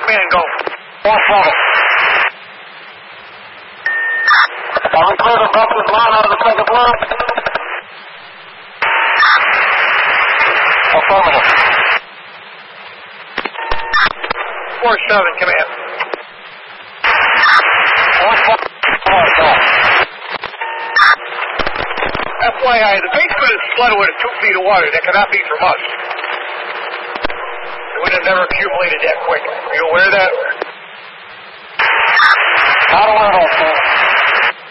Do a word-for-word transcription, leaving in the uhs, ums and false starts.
man, go. four seven. Are we clear to bump this line out of the second floor? Affirmative. four seven, command. four seven. F Y I, the basement is flooded with two feet of water. That cannot be from us. It would have never accumulated that quick. Are you aware of that? Not aware of that, sir.